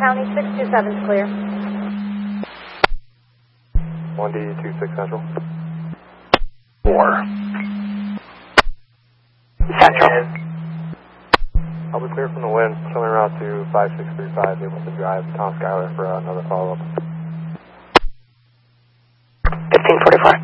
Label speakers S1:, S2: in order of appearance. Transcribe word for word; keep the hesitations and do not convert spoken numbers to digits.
S1: County, six two seven is clear.
S2: one D two six Central.
S3: four. Central.
S2: I'll be clear from the wind, showing route to five six three five, able to drive Tom Schuyler for uh, another follow-up.
S3: fifteen forty-four.